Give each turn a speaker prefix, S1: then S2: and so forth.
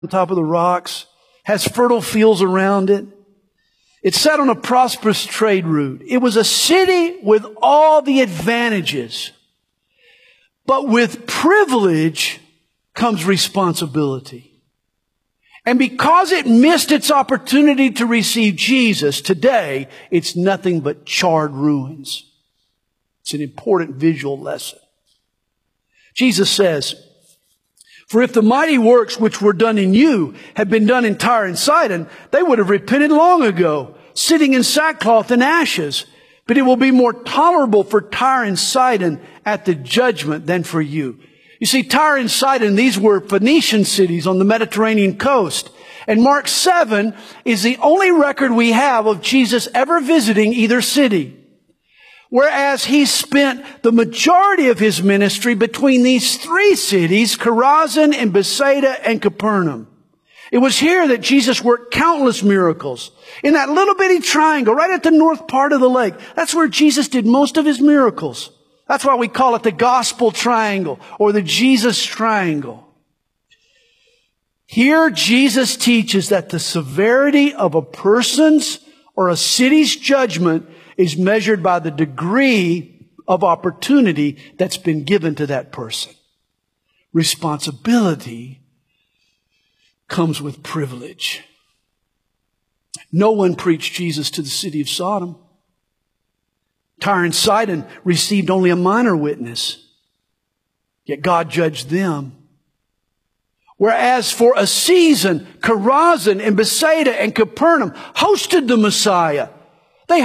S1: on top of the rocks, has fertile fields around it. It sat on a prosperous trade route. It was a city with all the advantages. But with privilege comes responsibility. And because it missed its opportunity to receive Jesus, today it's nothing but charred ruins. It's an important visual lesson. Jesus says, "For if the mighty works which were done in you had been done in Tyre and Sidon, they would have repented long ago, sitting in sackcloth and ashes. But it will be more tolerable for Tyre and Sidon at the judgment than for you." You see, Tyre and Sidon, these were Phoenician cities on the Mediterranean coast. And Mark 7 is the only record we have of Jesus ever visiting either city. Whereas he spent the majority of his ministry between these three cities, Chorazin and Bethsaida and Capernaum. It was here that Jesus worked countless miracles. In that little bitty triangle, right at the north part of the lake, that's where Jesus did most of his miracles. That's why we call it the Gospel Triangle or the Jesus Triangle. Here, Jesus teaches that the severity of a person's or a city's judgment is measured by the degree of opportunity that's been given to that person. Responsibility comes with privilege. No one preached Jesus to the city of Sodom. Tyre and Sidon received only a minor witness, yet God judged them. Whereas for a season, Chorazin and Bethsaida and Capernaum hosted the Messiah.